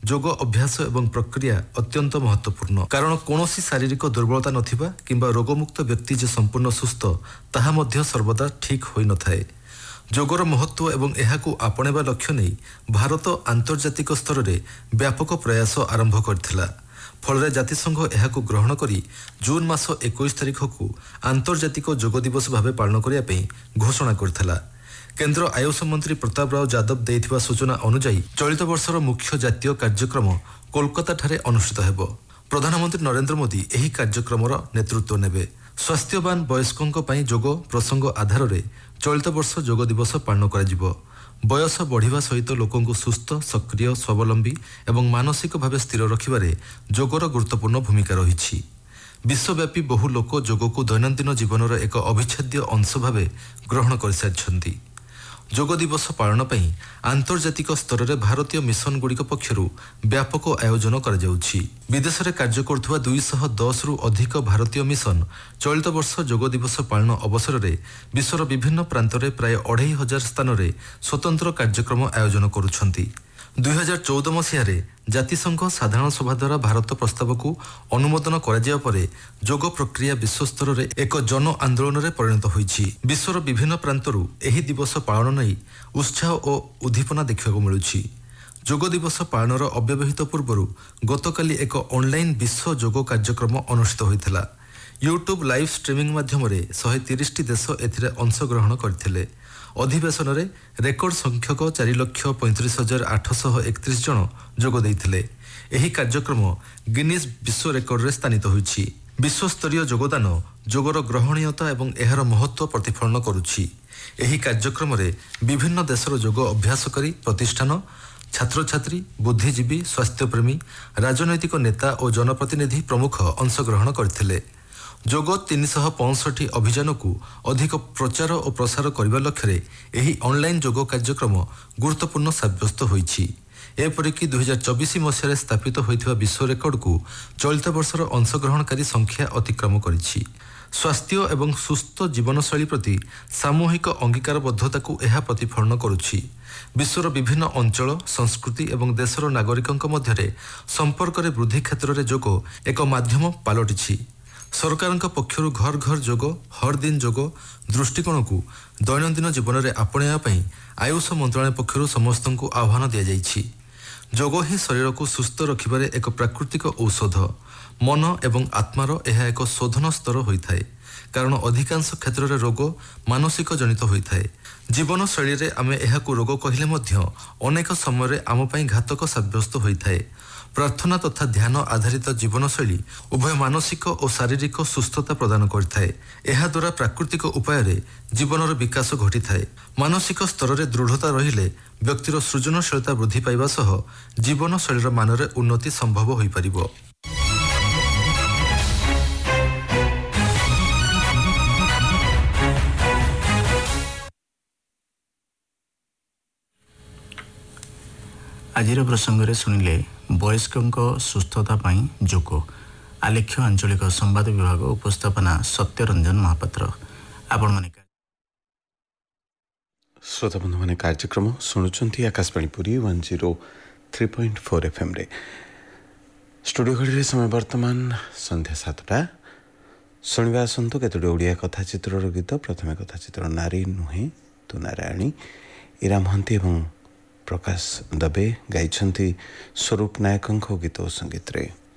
যোগ অভ্যাস এবং প্রক্রিয়া অত্যন্ত महत्वपूर्ण কারণ কোনोसी শারীরিক দুর্বলতা নথিবা কিংবা রোগমুক্ত ব্যক্তি যে সম্পূর্ণ সুস্থ তাহা মধ্য সর্বদা ঠিক হই নথায়। যোগর महत्व এবং এহাকু আপণেবা লক্ষ্য নেই ভারত আন্তর্জাতিক স্তରରେ ব্যাপক প্রয়াস আরম্ভ କରିଥିଲା। ফଳରେ জাতিসংঘ এহাকু গ্রহণ କରି জুন মাস 21 তারিখକୁ আন্তর্জাতিক যোগ দিবস ভাবে পালন করিয়া ପାଇଁ ঘোষଣା କରିଥିଲା। কেন্দ্র আয়ুষ মন্ত্রী প্রতাপ রাও যাদব ଦେଇଥିବା সূচনা অনুযায়ী চলিত বর্ষর মুখ্য জাতীয় কার্যক্রম কোলকাতা ঠারে অনুষ্ঠিত ହେବ। প্রধানমন্ত্রী নরেন্দ্র মোদি ଏହି କାର୍ଯ୍ୟକ୍ରମର ନେତୃତ୍ୱ ନେବେ। ସ୍ୱାସ୍ଥ୍ୟବାନ ବୟସ୍କଙ୍କ ପାଇଁ ଯୋଗ ପ୍ରସଙ୍ଗ ଆଧାରରେ ଚଳିତ ବର୍ଷ ଯୋଗ ଦିବସ ପାଳନ କରାଯିବ। ବୟସ ବଢ଼ିବା ସହିତ ଲୋକଙ୍କୁ ସୁସ୍ଥ ସକ୍ରିୟ ସ୍ୱାବଲମ୍ବୀ ଏବଂ ମାନସିକ ଭାବେ ସ୍ଥିର ରଖିବାରେ ଯୋଗର ଗୁରୁତ୍ୱପୂର୍ଣ୍ଣ ଭୂମିକା ରହିଛି। ବିଶ୍ୱବ୍ୟାପୀ ବହୁ ଲୋକ ଯୋଗକୁ ଦୈନନ୍ଦିନ ଜୀବନର ଏକ ଅବିଚ୍ଛେଦ୍ୟ ଅଂଶ ଭାବେ ଗ୍ରହଣ କରିସାରିଛନ୍ତି। ଯୋଗ ଦିବସ ପାଳନ ପାଇଁ ଆନ୍ତର୍ଜାତିକ ସ୍ତରରେ ଭାରତୀୟ ମିଶନଗୁଡ଼ିକ ପକ୍ଷରୁ ବ୍ୟାପକ ଆୟୋଜନ କରାଯାଉଛି। ବିଦେଶରେ କାର୍ଯ୍ୟ କରୁଥିବା 210ରୁ ଅଧିକ ଭାରତୀୟ ମିଶନ ଚଳିତ ବର୍ଷ ଯୋଗ ଦିବସ ପାଳନ ଅବସରରେ ବିଶ୍ୱର ବିଭିନ୍ନ ପ୍ରାନ୍ତରେ ପ୍ରାୟ 2500 ସ୍ଥାନରେ ସ୍ୱତନ୍ତ୍ର କାର୍ଯ୍ୟକ୍ରମ ଆୟୋଜନ କରୁଛନ୍ତି। 2014 ମସିହାରେ ଜାତିସଂଘ ସାଧାରଣ ସଭା ଦ୍ୱାରା ଭାରତ ପ୍ରସ୍ତାବକୁ ଅନୁମୋଦନ କରାଯିବା ପରେ ଯୋଗ ପ୍ରକ୍ରିୟା ବିଶ୍ୱସ୍ତରରେ ଏକ ଜନ ଆନ୍ଦୋଳନରେ ପରିଣତ ହୋଇଛି। ବିଶ୍ୱର ବିଭିନ୍ନ ପ୍ରାନ୍ତରୁ ଏହି ଦିବସ ପାଳନ ନେଇ ଉତ୍ସାହ ଓ ଉଦ୍ଦୀପନା ଦେଖିବାକୁ ମିଳୁଛି। ଯୋଗ ଦିବସ ପାଳନର ଅବ୍ୟବହିତ ପୂର୍ବରୁ ଗତକାଲି ଏକ ଅନଲାଇନ୍ ବିଶ୍ୱ ଯୋଗ କାର୍ଯ୍ୟକ୍ରମ ଅନୁଷ୍ଠିତ ହୋଇଥିଲା। ୟୁଟ୍ୟୁବ୍ ଲାଇଭ୍ ଷ୍ଟ୍ରିମିଂ ମାଧ୍ୟମରେ 130ଟି ଦେଶ ଏଥିରେ ଅଂଶଗ୍ରହଣ କରିଥିଲେ। ଅଧିବେଶନରେ ରେକର୍ଡ ସଂଖ୍ୟକ 4,35,831 ଜଣ ଯୋଗ ଦେଇଥିଲେ। ଏହି କାର୍ଯ୍ୟକ୍ରମ ଗିନିଜ୍ ବିଶ୍ୱ ରେକର୍ଡରେ ସ୍ଥାନିତ ହୋଇଛି। ବିଶ୍ୱସ୍ତରୀୟ ଯୋଗଦାନ ଯୋଗର ଗ୍ରହଣୀୟତା ଏବଂ ଏହାର ମହତ୍ତ୍ୱ ପ୍ରତିଫଳନ କରୁଛି। ଏହି କାର୍ଯ୍ୟକ୍ରମରେ ବିଭିନ୍ନ ଦେଶର ଯୋଗ ଅଭ୍ୟାସକାରୀ ପ୍ରତିଷ୍ଠାନ ଛାତ୍ରଛାତ୍ରୀ ବୁଦ୍ଧିଜୀବୀ ସ୍ୱାସ୍ଥ୍ୟପ୍ରେମୀ ରାଜନୈତିକ ନେତା ଓ ଜନପ୍ରତିନିଧି ପ୍ରମୁଖ ଅଂଶଗ୍ରହଣ କରିଥିଲେ। ଯୋଗ 365 ଅଭିଯାନକୁ ଅଧିକ ପ୍ରଚାର ଓ ପ୍ରସାର କରିବା ଲକ୍ଷ୍ୟରେ ଏହି ଅନଲାଇନ୍ ଯୋଗ କାର୍ଯ୍ୟକ୍ରମ ଗୁରୁତ୍ୱପୂର୍ଣ୍ଣ ସାବ୍ୟସ୍ତ ହୋଇଛି। ଏପରିକି 2024 ମସିହାରେ ସ୍ଥାପିତ ହୋଇଥିବା ବିଶ୍ୱ ରେକର୍ଡକୁ ଚଳିତ ବର୍ଷର ଅଂଶଗ୍ରହଣକାରୀ ସଂଖ୍ୟା ଅତିକ୍ରମ କରିଛି। ସ୍ୱାସ୍ଥ୍ୟ ଏବଂ ସୁସ୍ଥ ଜୀବନଶୈଳୀ ପ୍ରତି ସାମୂହିକ ଅଙ୍ଗୀକାରବଦ୍ଧତାକୁ ଏହା ପ୍ରତିଫଳନ କରୁଛି। ବିଶ୍ୱର ବିଭିନ୍ନ ଅଞ୍ଚଳ ସଂସ୍କୃତି ଏବଂ ଦେଶର ନାଗରିକଙ୍କ ମଧ୍ୟରେ ସମ୍ପର୍କରେ ବୃଦ୍ଧି କ୍ଷେତ୍ରରେ ଯୋଗ ଏକ ମାଧ୍ୟମ ପାଲଟିଛି। ସରକାରଙ୍କ ପକ୍ଷରୁ ଘର ଘର ଯୋଗ ହର ଦିନ ଯୋଗ ଦୃଷ୍ଟିକୋଣକୁ ଦୈନନ୍ଦିନ ଜୀବନରେ ଆପଣାଇବା ପାଇଁ ଆୟୁଷ ମନ୍ତ୍ରଣାଳୟ ପକ୍ଷରୁ ସମସ୍ତଙ୍କୁ ଆହ୍ୱାନ ଦିଆଯାଇଛି। ଯୋଗ ହିଁ ଶରୀରକୁ ସୁସ୍ଥ ରଖିବାରେ ଏକ ପ୍ରାକୃତିକ ଔଷଧ। ମନ ଏବଂ ଆତ୍ମାର ଏହା ଏକ ଶୋଧନ ସ୍ତର ହୋଇଥାଏ କାରଣ ଅଧିକାଂଶ କ୍ଷେତ୍ରରେ ରୋଗ ମାନସିକ ଜନିତ ହୋଇଥାଏ। ଜୀବନଶୈଳୀରେ ଆମେ ଏହାକୁ ରୋଗ କହିଲେ ମଧ୍ୟ ଅନେକ ସମୟରେ ଆମ ପାଇଁ ଘାତକ ସାବ୍ୟସ୍ତ ହୋଇଥାଏ। ପ୍ରାର୍ଥନା ତଥା ଧ୍ୟାନ ଆଧାରିତ ଜୀବନଶୈଳୀ ଉଭୟ ମାନସିକ ଓ ଶାରୀରିକ ସୁସ୍ଥତା ପ୍ରଦାନ କରିଥାଏ। ଏହାଦ୍ୱାରା ପ୍ରାକୃତିକ ଉପାୟରେ ଜୀବନର ବିକାଶ ଘଟିଥାଏ। ମାନସିକ ସ୍ତରରେ ଦୃଢ଼ତା ରହିଲେ ବ୍ୟକ୍ତିର ସୃଜନଶୀଳତା ବୃଦ୍ଧି ପାଇବା ସହ ଜୀବନଶୈଳୀର ମାନରେ ଉନ୍ନତି ସମ୍ଭବ ହୋଇପାରିବ। ଆଜିର ପ୍ରସଙ୍ଗରେ ଶୁଣିଲେ ବୟସ୍କଙ୍କ ସୁସ୍ଥତା ପାଇଁ ଯୋଗ। ଆଲେଖ୍ୟ ଆଞ୍ଚଳିକ ସମ୍ବାଦ ବିଭାଗ ଉପସ୍ଥାପନା ସତ୍ୟରଞ୍ଜନ ମହାପାତ୍ର। ଆପଣମାନେ ଶ୍ରୋତା ବନ୍ଧୁମାନେ କାର୍ଯ୍ୟକ୍ରମ ଶୁଣୁଛନ୍ତି ଆକାଶବାଣୀ ପୁରୀ 103.4 FM-ରେ। ଷ୍ଟୁଡ଼ିଓ ଘଡ଼ିରେ ସମୟ ବର୍ତ୍ତମାନ ସନ୍ଧ୍ୟା 7ଟା। ଶୁଣିବା ଆସନ୍ତୁ କେତୋଟି ଓଡ଼ିଆ କଥାଚିତ୍ରର ଗୀତ। ପ୍ରଥମେ କଥାଚିତ୍ର ନାରୀ ନୁହେଁ ତୁ ନାରାୟଣୀ। ଇରା ମହାନ୍ତି ଏବଂ ପ୍ରକାଶ ଦବେ ଗାଇଛନ୍ତି ସ୍ୱରୂପ ନାୟକଙ୍କ ଗୀତ ଓ ସଙ୍ଗୀତରେ।